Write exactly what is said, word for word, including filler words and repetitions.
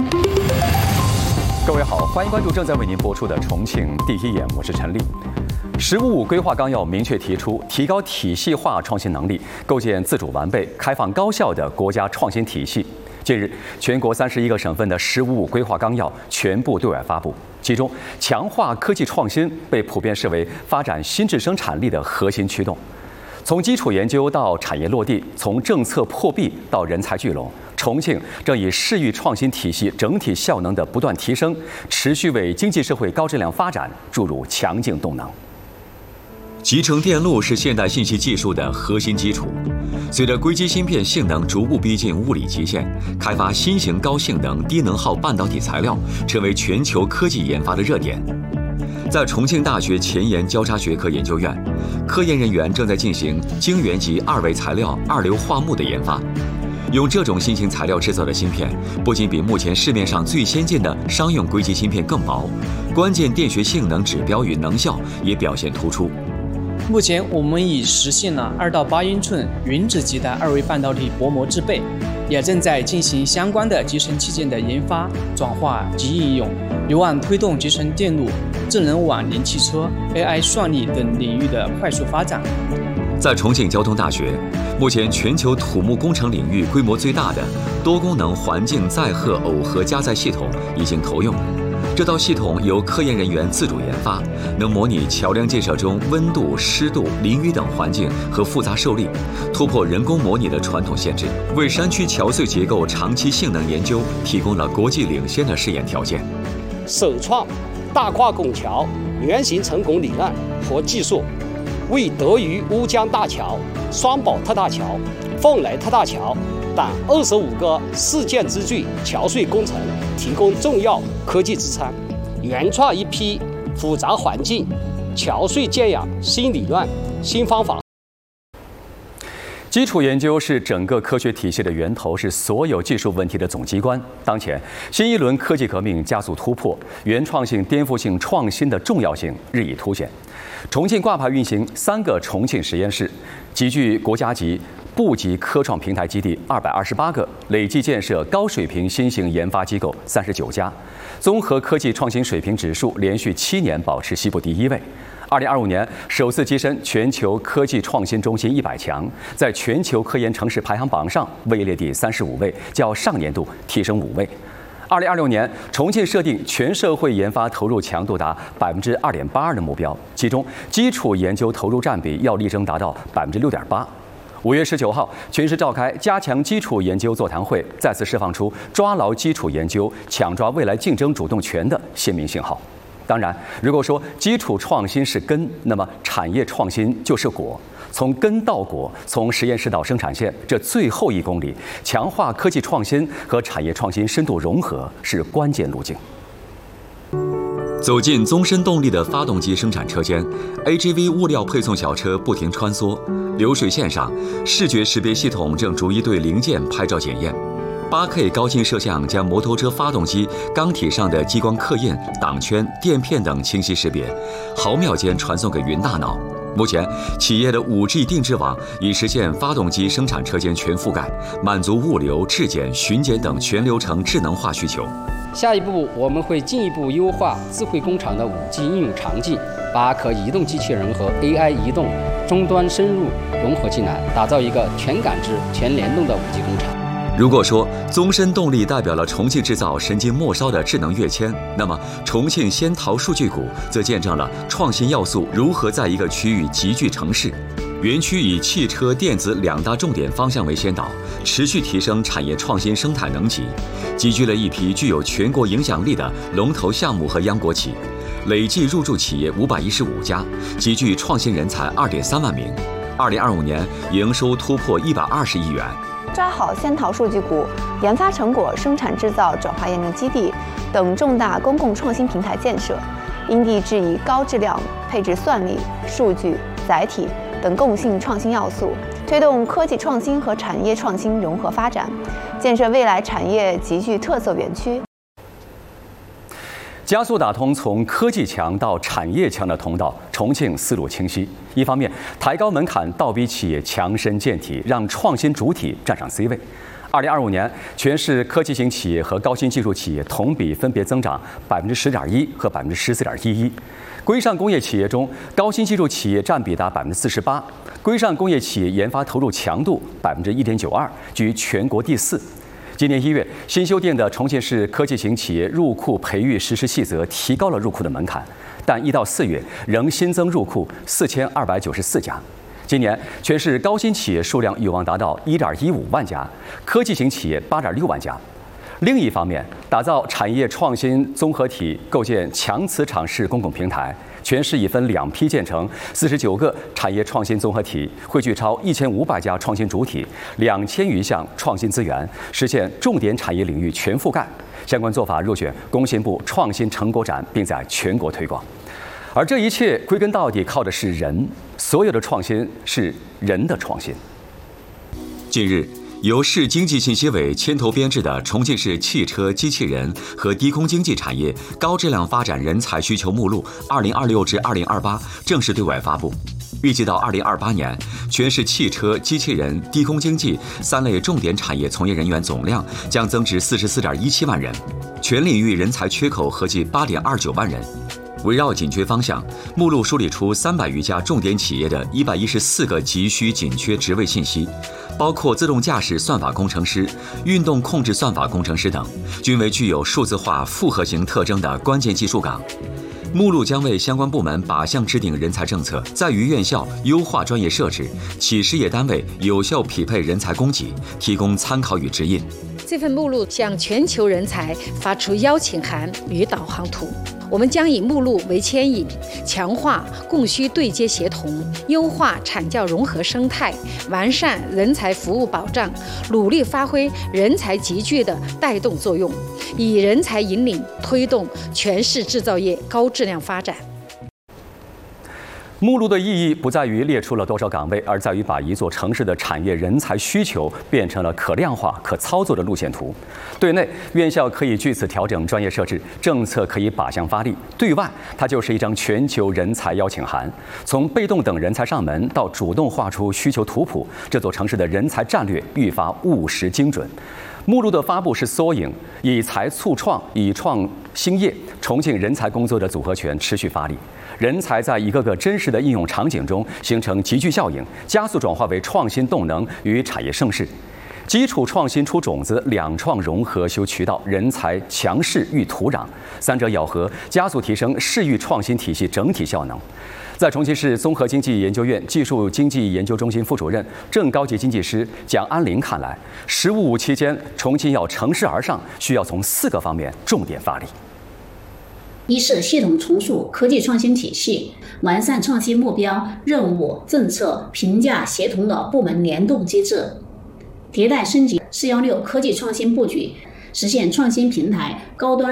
各位好，欢迎关注正在为您播出的《重庆第一眼》，我是陈立。“十五五”规划纲要明确提出，提高体系化创新能力，构建自主完备、开放高效的国家创新体系。近日，全国三十一个省份的“十五五”规划纲要全部对外发布，其中强化科技创新被普遍视为发展新质生产力的核心驱动。从基础研究到产业落地，从政策破壁到人才聚拢，重庆正以市域创新体系整体效能的不断提升，持续为经济社会高质量发展注入强劲动能。 集成电路是现代信息技术的核心基础。随着硅基芯片性能逐步逼近物理极限，开发新型高性能、低能耗半导体材料成为全球科技研发的热点。在重庆大学前沿交叉学科研究院，科研人员正在进行晶圆级二维材料二硫化钼的研发。用这种新型材料制造的芯片，不仅比目前市面上最先进的商用硅基芯片更薄，关键电学性能指标与能效也表现突出。 目前，我们已实现了二到八英寸原子级的二维半导体薄膜制备，也正在进行相关的集成器件的研发、转化及应用，有望推动集成电路、智能网联汽车、A I 算力等领域的快速发展。 在重庆交通大学，目前全球土木工程领域规模最大的多功能环境载荷耦合加载系统已经投用。这套系统由科研人员自主研发，能模拟桥梁建设中温度、湿度、淋雨等环境和复杂受力，突破人工模拟的传统限制，为山区桥隧结构长期性能研究提供了国际领先的试验条件。 首创大跨拱桥原型成拱理论和技术，为德渝乌江大桥、双堡特大桥、凤来特大桥等二十五个世界之最桥隧工程提供重要科技支撑，原创一批复杂环境桥隧建养新理论、新方法。 基础研究是整个科学体系的源头，是所有技术问题的总机关。当前，新一轮科技革命加速突破，原创性、颠覆性创新的重要性日益凸显。重庆挂牌运行三个重庆实验室，集聚国家级、部级科创平台基地二百二十八个，累计建设高水平新型研发机构三十九家，综合科技创新水平指数连续七年保持西部第一位。二零二五年首次跻身全球科技创新中心一百强，在全球科研城市排行榜上位列第三十五位，较上年度提升五位。二零二六年，重庆设定全社会研发投入强度达百分之二点八二的目标，其中基础研究投入占比要力争达到百分之六点八。五月十九号，全市召开加强基础研究座谈会，再次释放出抓牢基础研究、抢抓未来竞争主动权的鲜明信号。当然，如果说基础创新是根，那么产业创新就是果。从根到果，从实验室到生产线，这最后一公里，强化科技创新和产业创新深度融合是关键路径。 走进宗申动力的发动机生产车间 ，A G V 物料配送小车不停穿梭，流水线上，视觉识别系统正逐一对零件拍照检验。八 K 高清摄像将摩托车发动机钢体上的激光刻印、挡圈、垫片等清晰识别，毫秒间传送给云大脑。目前，企业的 五 G 定制网已实现发动机生产车间全覆盖，满足物流、质检、巡检等全流程智能化需求。 下一步，我们会进一步优化智慧工厂的 五 G 应用场景，把可移动机器人和 A I 移动终端深入融合进来，打造一个全感知、全联动的 五 G 工厂。 如果说宗申动力代表了重庆制造神经末梢的智能跃迁，那么重庆仙桃数据谷则见证了创新要素如何在一个区域集聚成势。园区以汽车、电子两大重点方向为先导，持续提升产业创新生态能级，集聚了一批具有全国影响力的龙头项目和央国企，累计入驻企业五百一十五家，集聚创新人才二点三万名。二零二五年营收突破一百二十亿元。 抓好仙桃数据谷、研发成果生产制造转化验证基地等重大公共创新平台建设，因地制宜高质量配置算力、数据、载体等共性创新要素，推动科技创新和产业创新融合发展，建设未来产业极具特色园区。 加速打通从科技强到产业强的通道，重庆思路清晰。一方面，抬高门槛，倒逼企业强身健体，让创新主体站上 C 位； 二零二五年，全市科技型企业和高新技术企业同比分别增长百分之十点一和百分之十四点一一。规上工业企业中，高新技术企业占比达百分之四十八，规上工业企业研发投入强度百分之一点九二，居全国第四。今年一月，新修订的重庆市科技型企业入库培育实施细则提高了入库的门槛，但一到四月仍新增入库四千二百九十四家。今年全市高新企业数量有望达到一点一五万家，科技型企业八点六万家。另一方面，打造产业创新综合体，构建强磁场式公共平台。全市已分两批建成四十九个产业创新综合体，汇聚超一千五百家创新主体，两千余项创新资源，实现重点产业领域全覆盖。相关做法入选工信部创新成果展，并在全国推广。而这一切归根到底靠的是人，所有的创新是人的创新。 近日，由市经济信息委牵头编制的重庆市汽车、机器人和低空经济产业高质量发展人才需求目录（二零二六至二零二八）正式对外发布。预计到二零二八年，全市汽车、机器人、低空经济三类重点产业从业人员总量将增至四十四点一七万人，全领域人才缺口合计八点二九万人。围绕紧缺方向，目录梳理出三百余家重点企业的一百一十四个急需紧缺职位信息，包括自动驾驶算法工程师、运动控制算法工程师等，均为具有数字化复合型特征的关键技术岗。目录将为相关部门靶向制定人才政策，在于院校优化专业设置，企事业单位有效匹配人才供给，提供参考与指引。 这份目录向全球人才发出邀请函与导航图。我们将以目录为牵引，强化供需对接协同，优化产教融合生态，完善人才服务保障，努力发挥人才集聚的带动作用，以人才引领推动全市制造业高质量发展。 目录的意义不在于列出了多少岗位，而在于把一座城市的产业人才需求变成了可量化、可操作的路线图。对内，院校可以据此调整专业设置，政策可以靶向发力；对外，它就是一张全球人才邀请函。从被动等人才上门到主动画出需求图谱，这座城市的人才战略愈发务实精准。目录的发布是缩影，以才促创，以创兴业，重庆人才工作的组合拳持续发力。人才在一个个真实的应用场景中形成集聚效应，加速转化为创新动能与产业盛世。基础创新出种子，两创融合修渠道，人才强势育土壤，三者咬合，加速提升市域创新体系整体效能。在重庆市综合经济研究院技术经济研究中心副主任、正高级经济师蒋安林看来，“十五五”期间，重庆要乘势而上，需要从四个方面重点发力。 一是系统重塑科技创新体系，完善创新目标、任务、政策、评价协同的部门联动机制，迭代升级“四一六”科技创新布局，实现创新平台高端